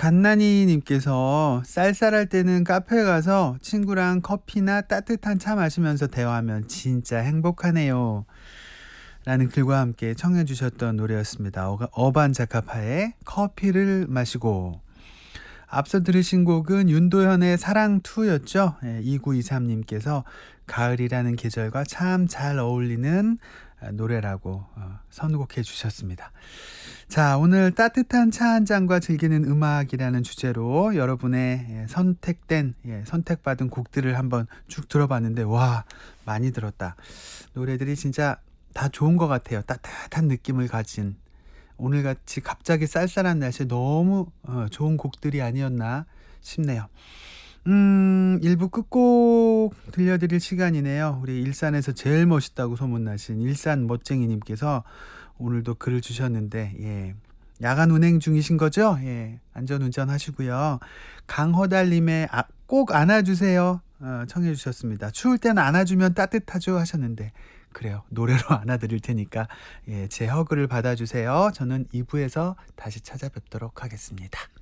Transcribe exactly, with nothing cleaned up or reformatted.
갓나니님께서 쌀쌀할 때는 카페에 가서 친구랑 커피나 따뜻한 차 마시면서 대화하면 진짜 행복하네요. 라는 글과 함께 청해 주셨던 노래였습니다. 어- 어반자카파의 커피를 마시고. 앞서 들으신 곡은 윤도현의 사랑이였죠. 예, 이구이삼님께서 가을이라는 계절과 참 잘 어울리는 아, 노래라고 어, 선곡해 주셨습니다. 자, 오늘 따뜻한 차 한 잔과 즐기는 음악이라는 주제로 여러분의 예, 선택된, 예, 선택받은 곡들을 한번 쭉 들어봤는데, 와, 많이 들었다. 노래들이 진짜 다 좋은 것 같아요. 따뜻한 느낌을 가진. 오늘같이 갑자기 쌀쌀한 날씨에 너무 어, 좋은 곡들이 아니었나 싶네요. 음, 일부 끝곡 들려드릴 시간이네요. 우리 일산에서 제일 멋있다고 소문나신 일산 멋쟁이님께서 오늘도 글을 주셨는데, 예. 야간 운행 중이신 거죠? 예. 안전운전 하시고요. 강허달님의 아, 꼭 안아주세요. 어, 청해 주셨습니다. 추울 때는 안아주면 따뜻하죠 하셨는데, 그래요. 노래로 안아드릴 테니까, 예, 제 허그를 받아주세요. 저는 이 부에서 다시 찾아뵙도록 하겠습니다.